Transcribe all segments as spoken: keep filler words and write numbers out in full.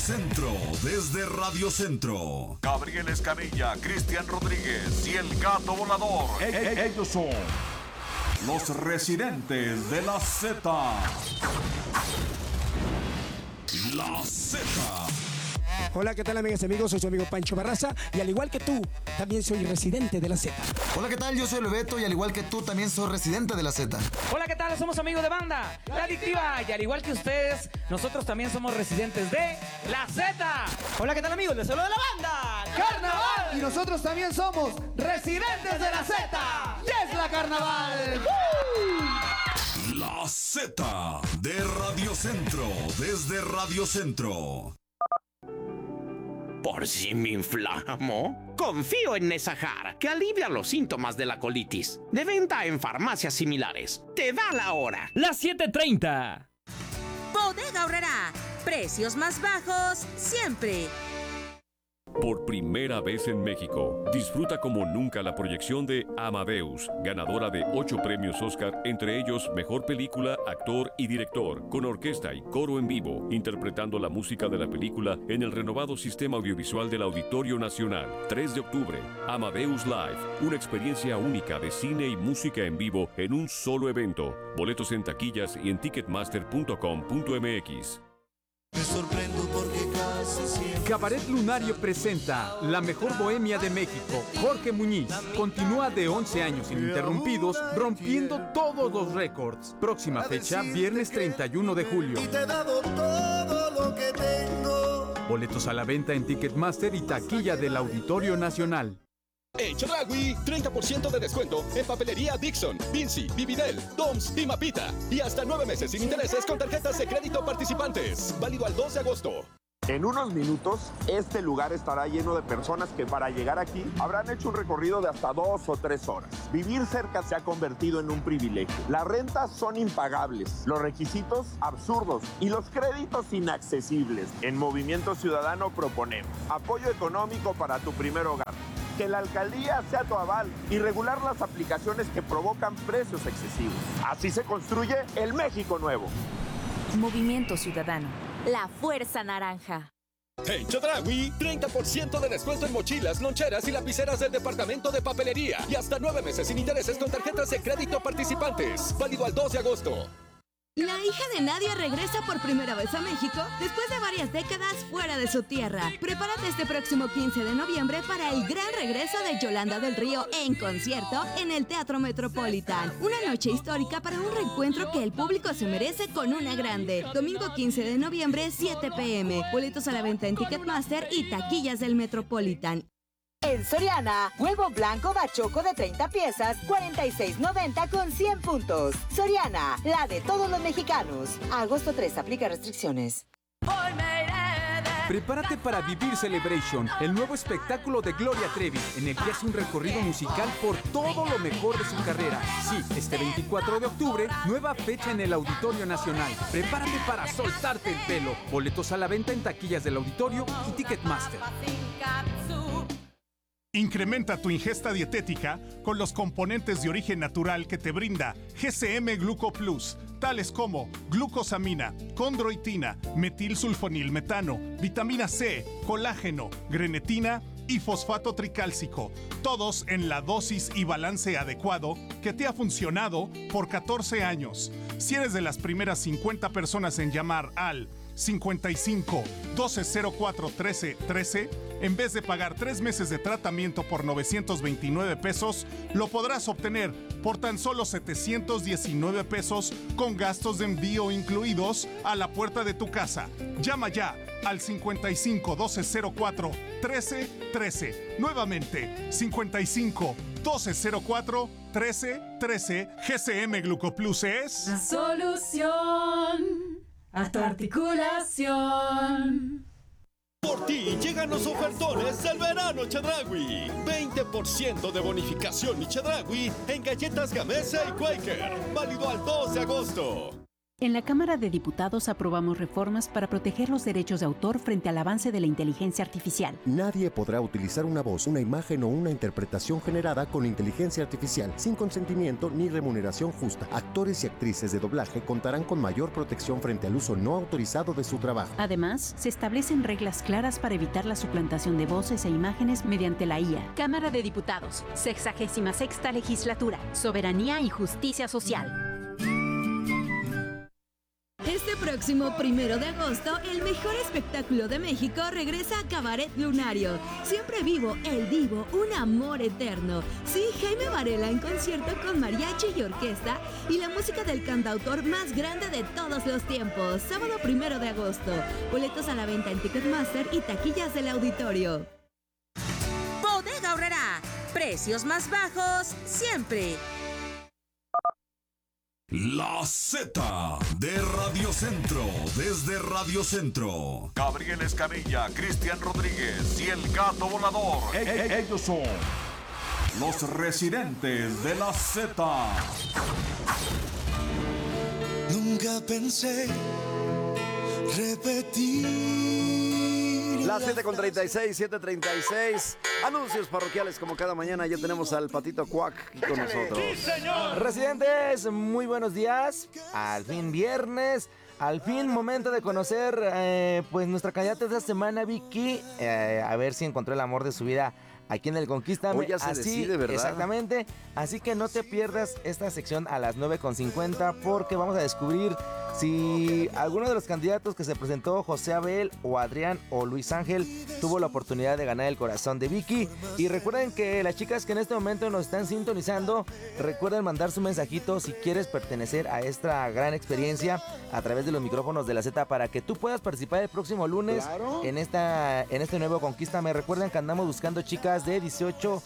Centro, desde Radio Centro. Gabriel Escanilla, Cristian Rodríguez y el Gato Volador. E- e- ellos son los residentes de la Z. La Z. Hola, ¿qué tal, amigas y amigos? Soy su amigo Pancho Barraza y al igual que tú, también soy residente de la Z. Hola, ¿qué tal? Yo soy Bebeto y al igual que tú, también soy residente de la Z. Hola, ¿qué tal? Somos amigos de banda, La Adictiva, y al igual que ustedes, nosotros también somos residentes de la Z. Hola, ¿qué tal, amigos? Les saludo de la banda Carnaval. Y nosotros también somos residentes de la Z. ¡Es la Carnaval! ¡Uh! La Z de Radio Centro, desde Radio Centro. ¿Por si me inflamo? Confío en Nesahar, que alivia los síntomas de la colitis. De venta en farmacias similares. Te da la hora. Las siete treinta. Bodega Aurrerá. Precios más bajos siempre. Por primera vez en México, disfruta como nunca la proyección de Amadeus, ganadora de ocho premios Oscar, entre ellos Mejor Película, Actor y Director, con orquesta y coro en vivo, interpretando la música de la película en el renovado sistema audiovisual del Auditorio Nacional. tres de octubre, Amadeus Live, una experiencia única de cine y música en vivo en un solo evento. Boletos en taquillas y en ticketmaster punto com punto m x. Me sorprendo porque casi siempre... Cabaret Lunario presenta La Mejor Bohemia de México. Jorge Muñiz continúa de once años ininterrumpidos, rompiendo todos los récords. Próxima fecha, viernes treinta y uno de julio. Y te he dado todo lo que tengo. Boletos a la venta en Ticketmaster y taquilla del Auditorio Nacional. En Chedraui, treinta por ciento de descuento en papelería Dixon, Vinci, Vividel, Doms y Mapita. Y hasta nueve meses sin intereses con tarjetas de crédito participantes. Válido al dos de agosto. En unos minutos, este lugar estará lleno de personas que para llegar aquí habrán hecho un recorrido de hasta dos o tres horas. Vivir cerca se ha convertido en un privilegio. Las rentas son impagables, los requisitos absurdos y los créditos inaccesibles. En Movimiento Ciudadano proponemos apoyo económico para tu primer hogar, que la alcaldía sea tu aval y regular las aplicaciones que provocan precios excesivos. Así se construye el México nuevo. Movimiento Ciudadano. La Fuerza Naranja. En Chedraui, treinta por ciento de descuento en mochilas, loncheras y lapiceras del departamento de papelería. Y hasta nueve meses sin intereses con tarjetas de crédito participantes. Válido al dos de agosto. La hija de Nadia regresa por primera vez a México después de varias décadas fuera de su tierra. Prepárate este próximo quince de noviembre para el gran regreso de Yolanda del Río en concierto en el Teatro Metropolitan. Una noche histórica para un reencuentro que el público se merece con una grande. Domingo quince de noviembre, siete p m Boletos a la venta en Ticketmaster y taquillas del Metropolitan. En Soriana, huevo blanco bachoco de treinta piezas, cuarenta y seis noventa con cien puntos. Soriana, la de todos los mexicanos. Agosto tres, aplica restricciones. Prepárate para vivir Celebration, el nuevo espectáculo de Gloria Trevi, en el que hace un recorrido musical por todo lo mejor de su carrera. Sí, este veinticuatro de octubre, nueva fecha en el Auditorio Nacional. Prepárate para soltarte el pelo. Boletos a la venta en taquillas del Auditorio y Ticketmaster. Incrementa tu ingesta dietética con los componentes de origen natural que te brinda G C M Gluco Plus, tales como glucosamina, condroitina, metilsulfonilmetano, vitamina C, colágeno, grenetina y fosfato tricálcico, todos en la dosis y balance adecuado que te ha funcionado por catorce años. Si eres de las primeras cincuenta personas en llamar al cincuenta y cinco, doce cero cuatro, trece, trece, en vez de pagar tres meses de tratamiento por novecientos veintinueve pesos, lo podrás obtener por tan solo setecientos diecinueve pesos con gastos de envío incluidos a la puerta de tu casa. Llama ya al cincuenta y cinco, doce cero cuatro, trece, trece. Nuevamente, cincuenta y cinco, doce cero cuatro, trece, trece. G C M Glucoplus es la solución a tu articulación. Por ti llegan los ofertones del verano Chedraui. veinte por ciento de bonificación y Chedraui en galletas Gamesa y Quaker. Válido al dos de agosto. En la Cámara de Diputados aprobamos reformas para proteger los derechos de autor frente al avance de la inteligencia artificial. Nadie podrá utilizar una voz, una imagen o una interpretación generada con inteligencia artificial sin consentimiento ni remuneración justa. Actores y actrices de doblaje contarán con mayor protección frente al uso no autorizado de su trabajo. Además, se establecen reglas claras para evitar la suplantación de voces e imágenes mediante la I A. Cámara de Diputados, sexagésima sexta legislatura, soberanía y justicia social. Este próximo primero de agosto, el mejor espectáculo de México regresa a Cabaret Lunario. Siempre vivo, el divo, un amor eterno. Sí, Jaime Varela en concierto con mariachi y orquesta y la música del cantautor más grande de todos los tiempos. Sábado primero de agosto. Boletos a la venta en Ticketmaster y taquillas del auditorio. Bodega Aurrerá. Precios más bajos siempre. La Z de Radio Centro, desde Radio Centro. Gabriel Escamilla, Cristian Rodríguez y el Gato Volador. E- e- ellos son los residentes de la Z. Nunca pensé repetir. Las siete con treinta y seis, siete treinta y seis. Anuncios parroquiales como cada mañana. Ya tenemos al Patito Cuac aquí con nosotros. ¡Sí, señor! Residentes, muy buenos días. Al fin viernes. Al fin momento de conocer eh, pues nuestra candidata de esta semana, Vicky. Eh, a ver si encontró el amor de su vida aquí en el Conquístame. Hoy ya se Así, decide, ¿verdad? Exactamente. Así que no te pierdas esta sección a las nueve con cincuenta porque vamos a descubrir si alguno de los candidatos que se presentó, José Abel o Adrián o Luis Ángel, tuvo la oportunidad de ganar el corazón de Vicky. Y recuerden que las chicas que en este momento nos están sintonizando, recuerden mandar su mensajito si quieres pertenecer a esta gran experiencia a través de los micrófonos de la Z para que tú puedas participar el próximo lunes. Claro. en esta en este nuevo Conquístame. Recuerden que andamos buscando chicas de dieciocho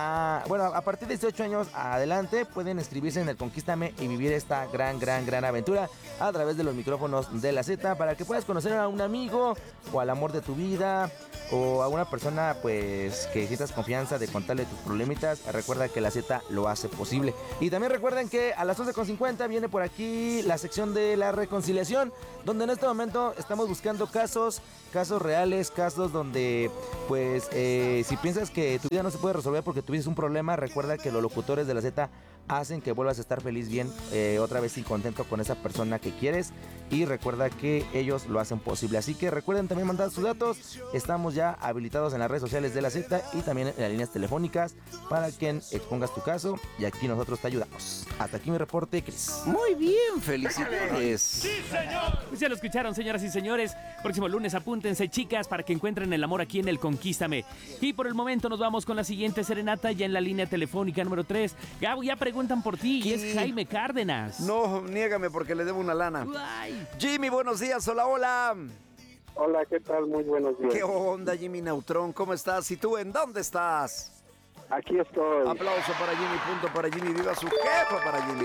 a bueno, a partir de dieciocho años adelante pueden inscribirse en el Conquístame y vivir esta gran gran gran aventura a través de los micrófonos de la Z para que puedas conocer a un amigo o al amor de tu vida o a una persona pues que sientas confianza de contarle tus problemitas. Recuerda que la Z lo hace posible. Y también recuerden que a las once con cincuenta viene por aquí la sección de la reconciliación, donde en este momento estamos buscando casos, casos reales, casos donde pues eh, si piensas que tu vida no se puede resolver porque tuviste un problema, recuerda que los locutores de la Z hacen que vuelvas a estar feliz, bien, eh, otra vez y contento con esa persona que quieres. Y recuerda que ellos lo hacen posible. Así que recuerden también mandar sus datos. Estamos ya habilitados en las redes sociales de la Z y también en las líneas telefónicas para que expongas tu caso. Y aquí nosotros te ayudamos. Hasta aquí mi reporte, Cris. Muy bien, felicidades. ¡Sí, señor! Pues ya lo escucharon, señoras y señores. Próximo lunes apúntense, chicas, para que encuentren el amor aquí en el Conquístame. Y por el momento nos vamos con la siguiente serenata ya en la línea telefónica número tres. Gabo, ya preguntan por ti y es Jaime Cárdenas. No, niégame porque le debo una lana. Ay. Jimmy, buenos días, hola, hola. Hola, ¿qué tal? Muy buenos días. ¿Qué onda, Jimmy Neutrón? ¿Cómo estás? ¿Y tú en dónde estás? Aquí estoy. Aplauso para Jimmy, punto para Jimmy, viva su jefa para Jimmy.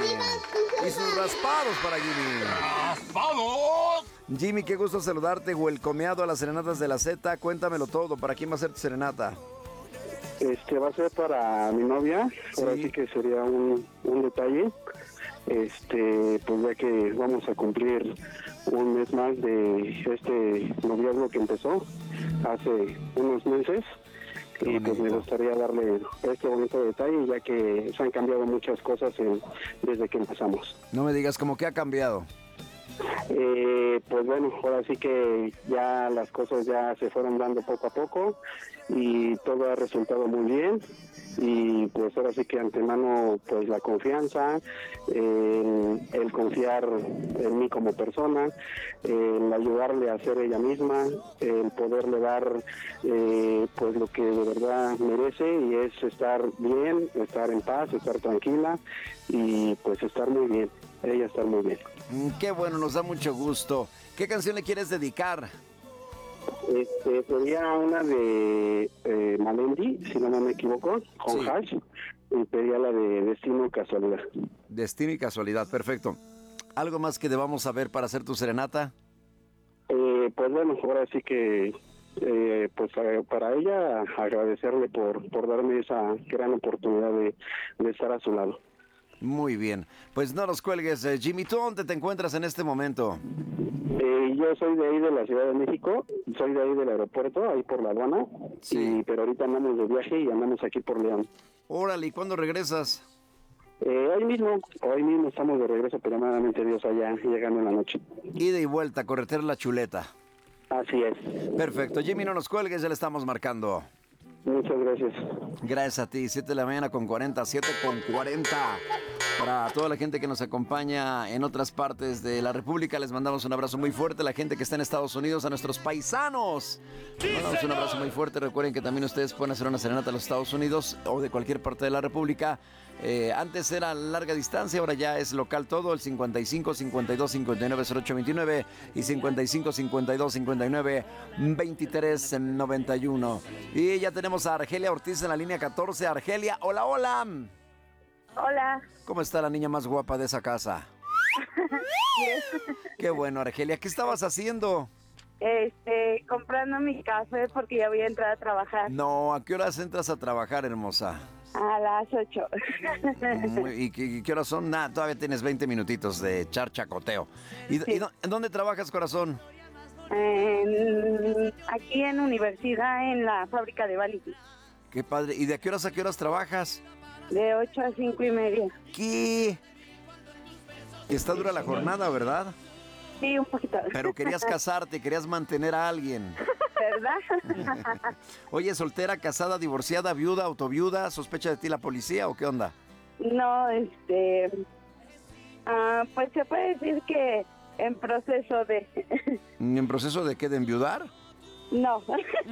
Y sus raspados para Jimmy. ¡Raspados! Jimmy, qué gusto saludarte, welcomeado a las serenatas de la Z. Cuéntamelo todo, ¿para quién va a ser tu serenata? Este, va a ser para mi novia, sí. Ahora sí que sería un, un detalle. Este, pues ya que vamos a cumplir un mes más de este noviazgo que empezó hace unos meses. Y pues me gustaría darle este bonito detalle, ya que se han cambiado muchas cosas en, desde que empezamos. No me digas, ¿cómo que ha cambiado? Eh, pues bueno, ahora sí que ya las cosas ya se fueron dando poco a poco y todo ha resultado muy bien. Y pues ahora sí que antemano pues la confianza, el, el confiar en mí como persona, el ayudarle a ser ella misma, el poderle dar eh, pues lo que de verdad merece, y es estar bien, estar en paz, estar tranquila y pues estar muy bien, ella estar muy bien. Qué bueno, nos da mucho gusto. ¿Qué canción le quieres dedicar? Este, sería una de eh, Malendi, si no me equivoco, con sí. Hash, y sería la de Destino y Casualidad. Destino y Casualidad, perfecto. ¿Algo más que debamos saber para hacer tu serenata? Eh, pues bueno, ahora sí que eh, pues para ella agradecerle por, por darme esa gran oportunidad de, de estar a su lado. Muy bien. Pues no nos cuelgues, eh, Jimmy. ¿Tú dónde te encuentras en este momento? Eh, yo soy de ahí de la Ciudad de México, soy de ahí del aeropuerto, ahí por la aduana, sí. y, pero ahorita andamos de viaje y andamos aquí por León. Órale, ¿y cuándo regresas? Eh, hoy mismo, hoy mismo estamos de regreso, pero nuevamente Dios allá, llegando en la noche. Ida y vuelta, corretera La Chuleta. Así es. Perfecto, Jimmy, no nos cuelgues, ya le estamos marcando. Muchas gracias. Gracias a ti, siete de la mañana con cuarenta, siete con cuarenta. Para toda la gente que nos acompaña en otras partes de la República, les mandamos un abrazo muy fuerte. La gente que está en Estados Unidos, a nuestros paisanos, les mandamos un abrazo muy fuerte. Recuerden que también ustedes pueden hacer una serenata a los Estados Unidos o de cualquier parte de la República. Eh, antes era larga distancia, ahora ya es local todo, el cincuenta y cinco, cincuenta y dos, cincuenta y nueve, cero ocho veintinueve y cincuenta y cinco, cincuenta y dos, cincuenta y nueve, veintitrés, noventa y uno. Y ya tenemos a Argelia Ortiz en la línea catorce. Argelia, hola, hola. Hola. ¿Cómo está la niña más guapa de esa casa? Bien. Qué bueno, Argelia. ¿Qué estabas haciendo? Este, comprando mi café porque ya voy a entrar a trabajar. No, ¿a qué horas entras a trabajar, hermosa? A las ocho. Muy, ¿Y qué, qué horas son? Nada, todavía tienes veinte minutitos de echar chacoteo. ¿Y, sí. y ¿En dónde trabajas, corazón? En, aquí en universidad, en la fábrica de Bali. Qué padre. ¿Y de qué horas a qué horas trabajas? De ocho a cinco y media. ¿Qué? Está dura la jornada, ¿verdad? Sí, un poquito. Pero querías casarte, querías mantener a alguien. ¿Verdad? Oye, soltera, casada, divorciada, viuda, autoviuda, ¿sospecha de ti la policía o qué onda? No, este... Uh, pues se puede decir que en proceso de... ¿En proceso de qué? ¿De enviudar? No.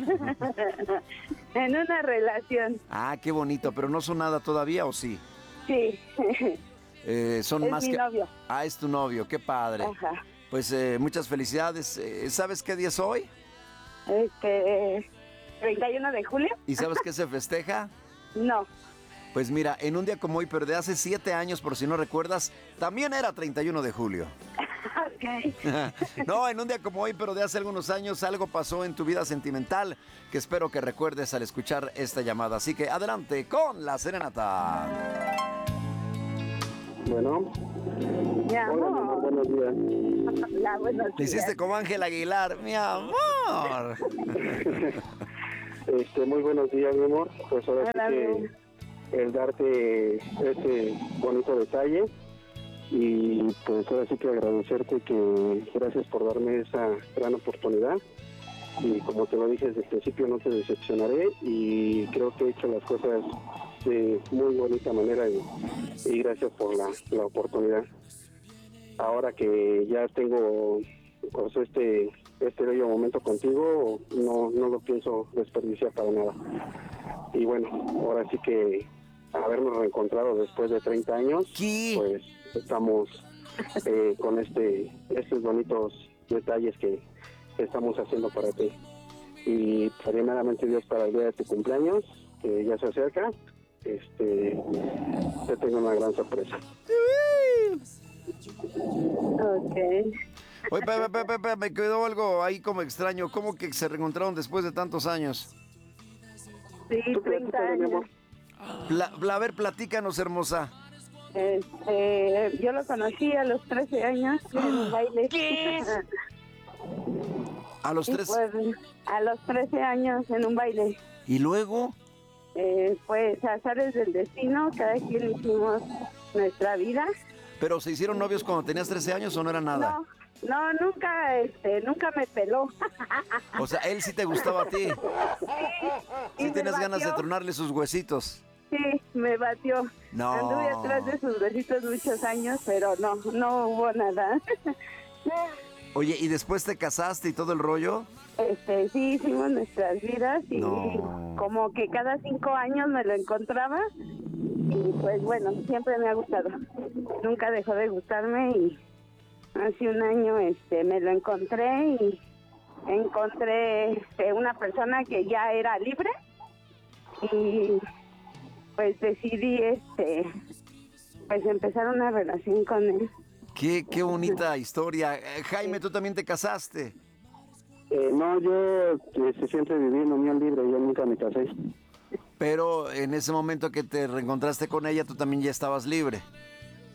En una relación. Ah, qué bonito, pero no son nada todavía, ¿o sí? Sí. Eh, son es más mi que... novio. Ah, es tu novio, qué padre. Ajá. Pues eh, muchas felicidades. Eh, ¿Sabes qué día es hoy? Este... ¿treinta y uno de julio? ¿Y sabes qué se festeja? No. Pues mira, en un día como hoy, pero de hace siete años, por si no recuerdas, también era treinta y uno de julio. Ok. No, en un día como hoy, pero de hace algunos años, algo pasó en tu vida sentimental que espero que recuerdes al escuchar esta llamada. Así que adelante con la serenata. Bueno. Mi amor. Hola, buenos días. Hola, buenos días. Te hiciste como Ángel Aguilar, mi amor. Este, muy buenos días, mi amor. Pues ahora Hola, sí que el darte este bonito detalle y pues ahora sí que agradecerte que gracias por darme esa gran oportunidad y como te lo dije desde el principio no te decepcionaré y creo que he hecho las cosas de muy bonita manera y, y gracias por la, la oportunidad. Ahora que ya tengo pues, este este bello momento contigo, no, no lo pienso desperdiciar para nada. Y bueno, ahora sí que habernos reencontrado después de treinta años, ¿Qué? pues estamos eh, con este estos bonitos detalles que, que estamos haciendo para ti. Y primeramente Dios, para el día de tu cumpleaños, que ya se acerca, este te tengo una gran sorpresa. Ok. Oye, Pepe, Pepe, Pepe, me quedó algo ahí como extraño. ¿Cómo que se reencontraron después de tantos años? Sí, treinta años. Pla, a ver, platícanos, hermosa. Este, yo lo conocí a los trece años en un baile. ¿Qué? A los Y tres. pues, a los trece años en un baile. ¿Y luego? Eh, pues azares del destino, cada quien hicimos nuestra vida. ¿Pero se hicieron novios cuando tenías trece años o no era nada? No, no, nunca, este, nunca me peló. O sea, él sí te gustaba a ti. Sí, Sí y tienes me ganas de batió. tronarle sus huesitos. Sí, me batió. No. Anduve atrás de sus besitos muchos años, pero no, no hubo nada. Oye, ¿y después te casaste y todo el rollo? Este, sí, hicimos nuestras vidas y No. como que cada cinco años me lo encontraba y pues bueno, siempre me ha gustado. Nunca dejó de gustarme y hace un año este me lo encontré y encontré este, una persona que ya era libre y pues decidí este pues empezar una relación con él. Qué, qué bonita historia. Eh, Jaime, ¿tú también te casaste? Eh, no, yo este, siempre viví en unión libre, yo nunca me casé. Pero en ese momento que te reencontraste con ella, tú también ya estabas libre.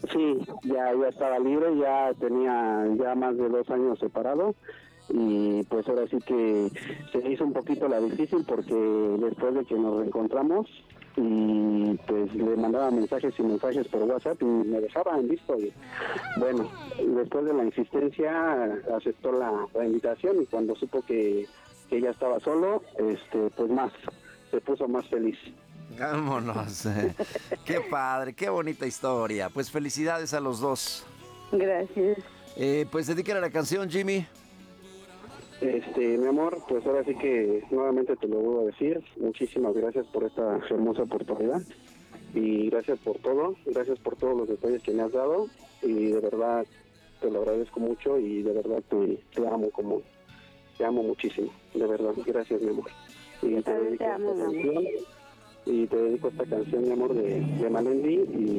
Sí, ya, ya estaba libre, ya tenía ya más de dos años separado y pues ahora sí que se hizo un poquito la difícil porque después de que nos reencontramos y pues le mandaba mensajes y mensajes por WhatsApp y me dejaba en visto y bueno, después de la insistencia aceptó la, la invitación y cuando supo que, que ella estaba solo, este pues más, se puso más feliz. Vámonos. eh. Qué padre, qué bonita historia. Pues felicidades a los dos. Gracias. Eh, pues dedíquenle la canción, Jimmy. Este, mi amor, pues ahora sí que nuevamente te lo vuelvo a decir. Muchísimas gracias por esta hermosa oportunidad y gracias por todo, gracias por todos los detalles que me has dado y de verdad te lo agradezco mucho y de verdad te, te amo como te amo muchísimo, de verdad, gracias mi amor. Y te dedico esta canción, y te dedico esta canción, mi amor, de, de Malendi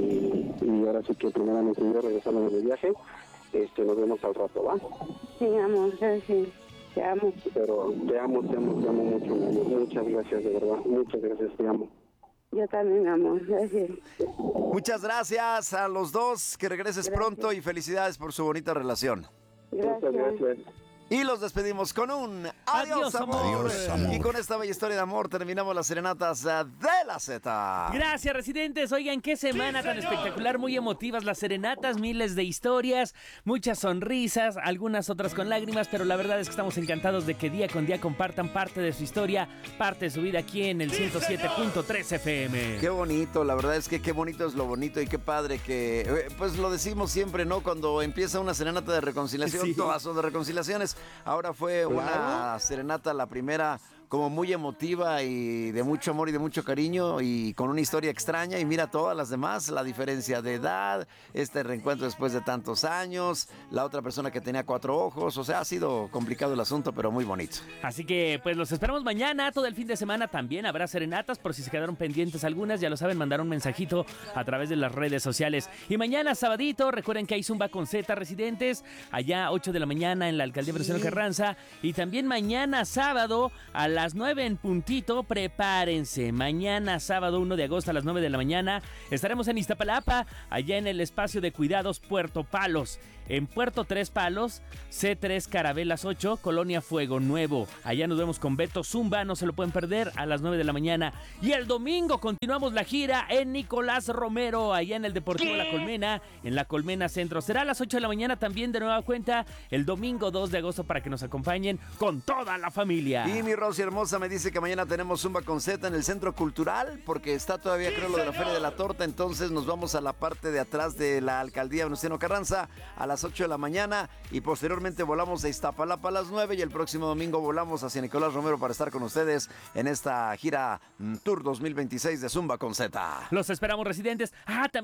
y, y ahora sí que primeramente yo regresando de viaje, este, nos vemos al rato, ¿va? Sí, amor, gracias. Te amo. Pero te amo, te amo, te amo mucho, mi amor. Muchas gracias, de verdad. Muchas gracias, te amo. Yo también, amor. Gracias. Muchas gracias a los dos. Que regreses gracias. pronto y felicidades por su bonita relación. Gracias. Muchas gracias. Y los despedimos con un adiós, Adiós, amor. amor. Adiós, amor. Y con esta bella historia de amor terminamos las serenatas de la Z. Gracias, residentes. Oigan, qué semana tan espectacular, muy emotivas las serenatas, miles de historias, muchas sonrisas, algunas otras con lágrimas, pero la verdad es que estamos encantados de que día con día compartan parte de su historia, parte de su vida aquí en el ciento siete punto tres F M. Qué bonito, la verdad es que qué bonito es lo bonito y qué padre que, pues lo decimos siempre, ¿no? Cuando empieza una serenata de reconciliación, sí. Todas son de reconciliaciones. Ahora fue una claro. serenata, la primera, como muy emotiva y de mucho amor y de mucho cariño y con una historia extraña y mira todas las demás, la diferencia de edad, este reencuentro después de tantos años, la otra persona que tenía cuatro ojos, o sea, ha sido complicado el asunto, pero muy bonito. Así que pues los esperamos mañana, todo el fin de semana también habrá serenatas, por si se quedaron pendientes algunas, ya lo saben, mandar un mensajito a través de las redes sociales. Y mañana, sabadito, recuerden que hay Zumba con Z, residentes, allá ocho de la mañana en la Alcaldía Venustiano Carranza, y también mañana, sábado, a las nueve en puntito, prepárense. Mañana, sábado uno de agosto a las nueve de la mañana, estaremos en Iztapalapa, allá en el espacio de cuidados Puerto Palos. En Puerto Tres Palos, C tres Carabelas ocho, Colonia Fuego Nuevo. Allá nos vemos con Beto Zumba, no se lo pueden perder, a las nueve de la mañana. Y el domingo continuamos la gira en Nicolás Romero, allá en el Deportivo ¿Qué? La Colmena, en la Colmena Centro. Será a las ocho de la mañana también de nueva cuenta, el domingo dos de agosto, para que nos acompañen con toda la familia. Y mi Rosy hermosa me dice que mañana tenemos Zumba con Z en el Centro Cultural, porque está todavía, creo, lo de la Feria de la Torta, entonces nos vamos a la parte de atrás de la Alcaldía Venustiano Carranza a las ocho de la mañana y posteriormente volamos a Iztapalapa a las nueve y el próximo domingo volamos hacia Nicolás Romero para estar con ustedes en esta gira Tour dos mil veintiséis de Zumba con Z. Los esperamos, residentes. Ah, también